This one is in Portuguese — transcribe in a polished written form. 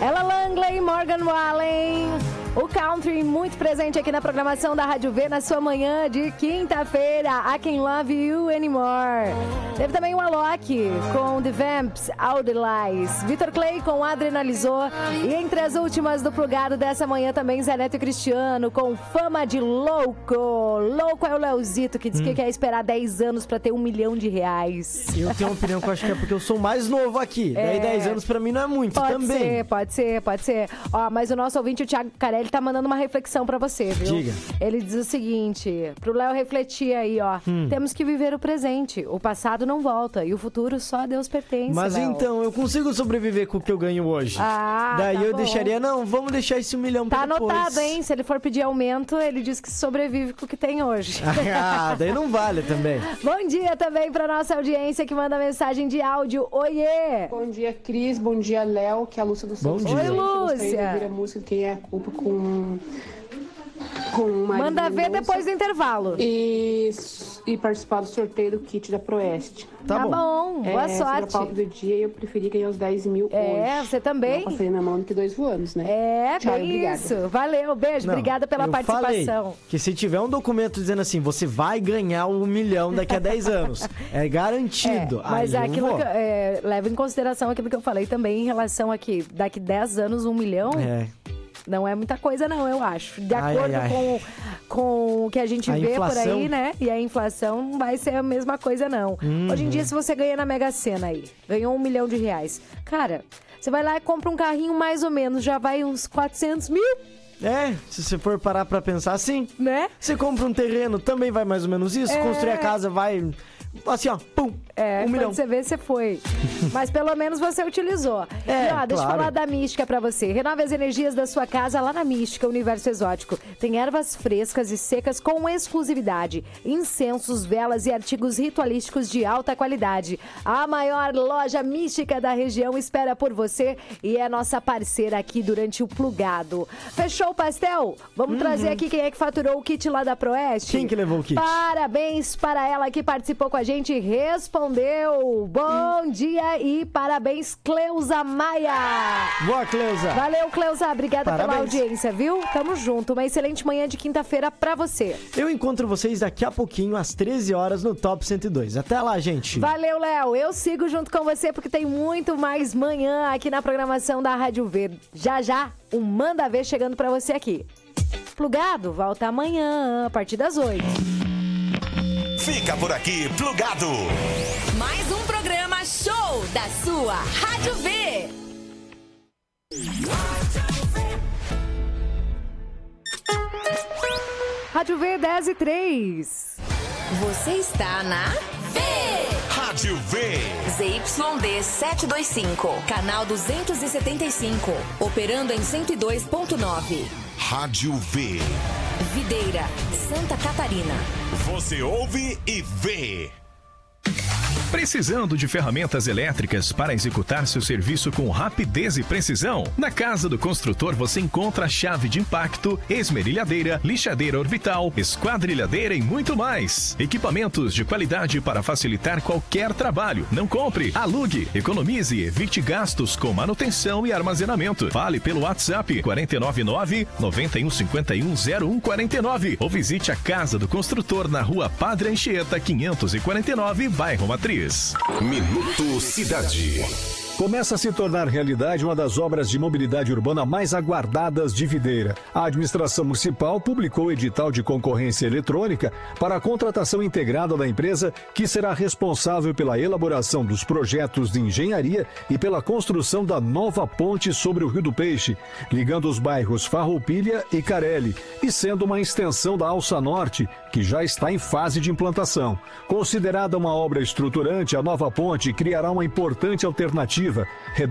Ella Langley, Morgan Wallen. O country muito presente aqui na programação da Rádio V na sua manhã de quinta-feira. I Can't Love You Anymore. Teve também o Alok com The Vamps, All the Lies. Vitor Clay com Adrenalizou. E entre as últimas do plugado dessa manhã também Zé Neto e Cristiano com Fama de Louco. Louco é o Leozito que diz que quer esperar 10 anos pra ter R$1 milhão. Eu tenho uma opinião que eu acho que é porque eu sou mais novo aqui. Daí 10 anos pra mim não é muito também. Pode ser. Ó, mas o nosso ouvinte, o Thiago Carelli, tá mandando uma reflexão pra você, viu? Diga. Ele diz o seguinte, pro Léo refletir aí, ó. Temos que viver o presente. O passado não volta e o futuro só a Deus pertence, Mas Léo. então, eu consigo sobreviver com o que eu ganho hoje. Daí tá eu bom. deixaria, não, vamos deixar esse R$1 milhão pra depois. Tá anotado, hein? Se ele for pedir aumento, ele diz que sobrevive com o que tem hoje. Daí não vale também. Bom dia também pra nossa audiência que manda mensagem de áudio. Oiê! Bom dia, Cris. Bom dia, Léo, que é a Lúcia do Santos. Bom dia. Oi, Lúcia. Eu ouvir a música Quem é a Culpa com o Mário Manda ver Mendonça. depois do intervalo. E participar do sorteio do kit da Proeste. Tá bom. Boa Sobre a sorte. pauta do dia, eu preferi ganhar os 10 mil hoje. Você também? Eu passei na mão do que 2 voos, né? Tchau, bem obrigada. isso. Valeu, beijo. Obrigada pela eu participação. Falei que se tiver um documento dizendo assim, você vai ganhar R$1 milhão daqui a 10 anos, é garantido. Mas aí aquilo eu vou. leva em consideração aquilo que eu falei também em relação aqui, daqui 10 anos, R$1 milhão. Não é muita coisa não, eu acho. De acordo com o que a gente vê inflação. por aí, né? E a inflação não vai ser a mesma coisa, não. Hoje em dia, se você ganha na Mega Sena aí, ganhou R$1 milhão, cara, você vai lá e compra um carrinho mais ou menos, já vai uns 400 mil. Se você for parar pra pensar assim, né? Você compra um terreno, também vai mais ou menos isso. Construir a casa vai... Assim, ó, pum, R$1 milhão. Quando você vê, você foi. Mas pelo menos você utilizou. E ó, deixa eu falar da Mística pra você. Renove as energias da sua casa lá na Mística Universo Exótico. Tem ervas frescas e secas com exclusividade, incensos, velas e artigos ritualísticos de alta qualidade. A maior loja mística da região espera por você e é nossa parceira aqui durante o plugado. Fechou o pastel? Vamos trazer aqui quem é que faturou o kit lá da Proeste? Quem que levou o kit? Parabéns para ela que participou com a gente, respondeu. Bom dia e parabéns, Cleusa Maia. Boa, Cleusa. Valeu, Cleusa. Obrigada pela audiência, viu? Tamo junto. Uma excelente manhã de quinta-feira pra você. Eu encontro vocês daqui a pouquinho, às 13 horas, no Top 102. Até lá, gente. Valeu, Léo. Eu sigo junto com você porque tem muito mais manhã aqui na programação da Rádio Verde. Já, um Manda Ver chegando pra você aqui. Plugado, volta amanhã, a partir das 8. Fica por aqui, Plugado. Mais um programa show da sua Rádio V. Rádio V 10:03. Você está na V. Rádio V. ZYD 725, canal 275, operando em 102.9. Rádio V. Videira, Santa Catarina. Você ouve e vê. Precisando de ferramentas elétricas para executar seu serviço com rapidez e precisão? Na Casa do Construtor você encontra a chave de impacto, esmerilhadeira, lixadeira orbital, esquadrilhadeira e muito mais. Equipamentos de qualidade para facilitar qualquer trabalho. Não compre, alugue, economize e evite gastos com manutenção e armazenamento. Fale pelo WhatsApp 499-9151-0149 ou visite a Casa do Construtor na Rua Padre Anchieta 549, bairro Matriz. Minuto Cidade. Começa a se tornar realidade uma das obras de mobilidade urbana mais aguardadas de Videira. A administração municipal publicou o edital de concorrência eletrônica para a contratação integrada da empresa que será responsável pela elaboração dos projetos de engenharia e pela construção da nova ponte sobre o Rio do Peixe, ligando os bairros Farroupilha e Carelli, e sendo uma extensão da Alça Norte, que já está em fase de implantação. Considerada uma obra estruturante, a nova ponte criará uma importante alternativa,